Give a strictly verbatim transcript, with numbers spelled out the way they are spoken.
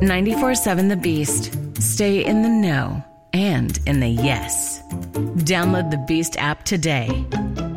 ninety-four seven The Beast. Stay in the know and in the yes. Download the Beast app today.